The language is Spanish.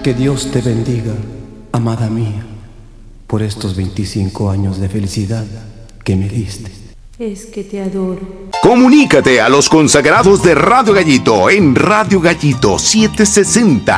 Que Dios te bendiga, amada mía, por estos 25 años de felicidad que me diste. Es que te adoro. Comunícate a los consagrados de Radio Gallito en Radio Gallito 760